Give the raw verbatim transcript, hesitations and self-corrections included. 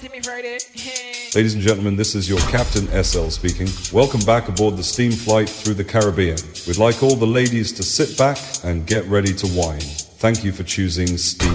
Ladies and gentlemen, this is your Captain S L speaking. Welcome back aboard the steam flight through the Caribbean. We'd like all the ladies to sit back and get ready to wine. Thank you for choosing Steam.